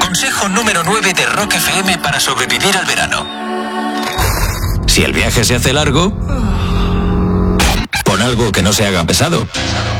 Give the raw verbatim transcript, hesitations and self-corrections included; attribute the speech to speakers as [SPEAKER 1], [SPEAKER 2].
[SPEAKER 1] Consejo número nueve de Rock F M para sobrevivir al verano. Si el viaje se hace largo, pon algo que no se haga pesado.